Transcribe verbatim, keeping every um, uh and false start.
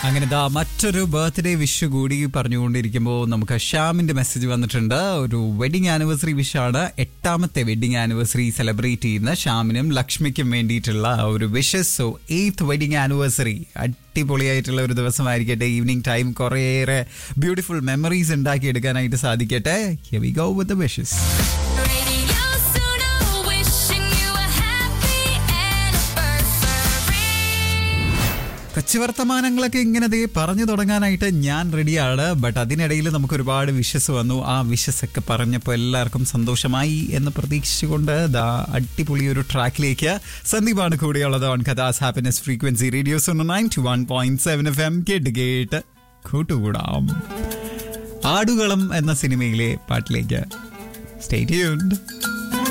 അങ്ങനെ ദാ മറ്റൊരു ബർത്ത്ഡേ വിഷ് കൂടി പറഞ്ഞുകൊണ്ടിരിക്കുമ്പോൾ നമുക്ക് ഷ്യാമിന്റെ മെസ്സേജ് വന്നിട്ടുണ്ട്. ഒരു വെഡിങ് ആനിവേഴ്സറി വിഷാണ്. എട്ടാമത്തെ വെഡിങ് ആനിവേഴ്സറി സെലിബ്രേറ്റ് ചെയ്യുന്ന ഷ്യാമിനും ലക്ഷ്മിക്കും വേണ്ടിയിട്ടുള്ള ഒരു wishes. So eighth wedding anniversary അടിപൊളിയായിട്ടുള്ള ഒരു ദിവസമായിരിക്കട്ടെ. ഈവനിങ് ടൈം കുറേയേറെ ബ്യൂട്ടിഫുൾ മെമ്മറീസ് ഉണ്ടാക്കിയെടുക്കാനായിട്ട് സാധിക്കട്ടെ. Here we go with the wishes. കൊച്ചു വർത്തമാനങ്ങളൊക്കെ ഇങ്ങനെ ദേ പറഞ്ഞു തുടങ്ങാനായിട്ട് ഞാൻ റെഡിയാണ്. ബട്ട് അതിനിടയിൽ നമുക്ക് ഒരുപാട് വിഷസ് വന്നു. ആ വിഷസ് ഒക്കെ പറഞ്ഞപ്പോൾ എല്ലാവർക്കും സന്തോഷമായി എന്ന് പ്രതീക്ഷിച്ചുകൊണ്ട് ദാ അടിപൊളി ഒരു ട്രാക്കിലേക്ക് സന്ദീപാണ് കൂടെയുള്ളത്. On കഥാസ് happiness frequency radios ninety one point seven F M കേട്ട് കേട്ട് കൂട്ടുകൂടാം. ആടുകളം എന്ന സിനിമയിലെ പാട്ടിലേക്ക് സ്റ്റേ ട്യൂൺഡ്.